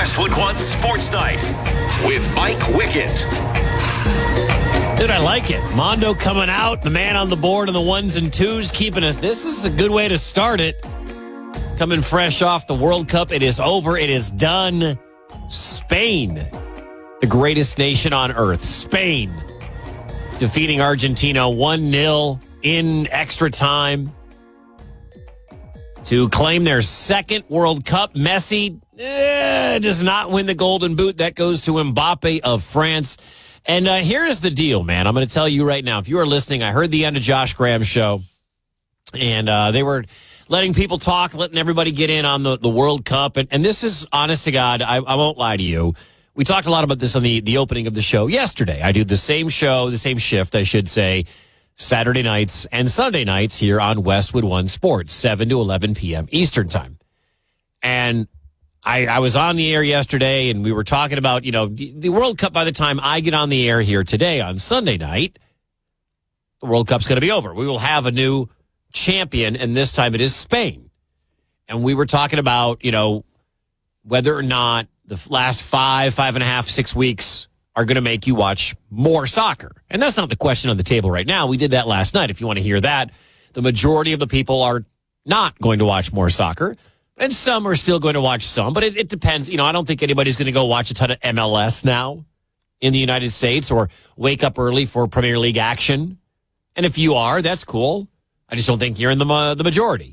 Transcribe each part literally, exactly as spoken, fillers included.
Westwood One Sports Night with Mike Wickett. Dude, I like it. Mondo coming out, the man on the board and the ones and twos keeping us. This is a good way to start it. Coming fresh off the World Cup. It is over. It is done. Spain, the greatest nation on earth. Spain defeating Argentina one nil in extra time to claim their second World Cup. Messi eh, does not win the Golden Boot. That goes to Mbappe of France. And uh, here is the deal, man. I'm going to tell you right now. If you are listening, I heard the end of Josh Graham's show, and uh, they were letting people talk, letting everybody get in on the, the World Cup. And, and this is, honest to God, I, I won't lie to you. We talked a lot about this on the, the opening of the show yesterday. I do the same show, the same shift, I should say, Saturday nights and Sunday nights here on Westwood One Sports, seven to eleven p.m. Eastern Time. And I, I was on the air yesterday, and we were talking about, you know, the World Cup. By the time I get on the air here today on Sunday night, the World Cup's going to be over. We will have a new champion, and this time it is Spain. And we were talking about, you know, whether or not the last five, five and a half, six weeks are going to make you watch more soccer. And that's not the question on the table right now. We did that last night. If you want to hear that, the majority of the people are not going to watch more soccer. And some are still going to watch some, but it, it depends. You know, I don't think anybody's going to go watch a ton of M L S now in the United States or wake up early for Premier League action. And if you are, that's cool. I just don't think you're in the, uh, the majority.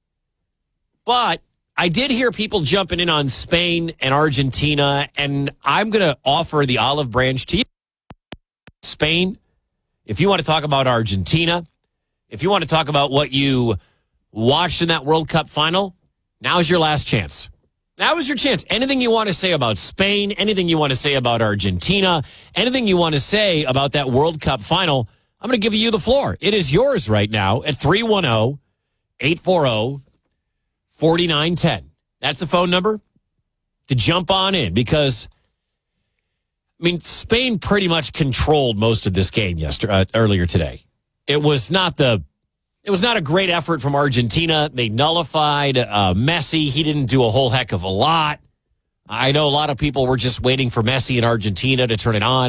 But I did hear people jumping in on Spain and Argentina, and I'm going to offer the olive branch to you. Spain, if you want to talk about Argentina, if you want to talk about what you watched in that World Cup final, now's your last chance. Now is your chance. Anything you want to say about Spain, anything you want to say about Argentina, anything you want to say about that World Cup final, I'm going to give you the floor. It is yours right now at three one zero, eight four zero, four nine one zero. That's the phone number to jump on in because, I mean, Spain pretty much controlled most of this game yesterday, uh, earlier today. It was not the It was not a great effort from Argentina. They nullified uh, Messi. He didn't do a whole heck of a lot. I know a lot of people were just waiting for Messi in Argentina to turn it on.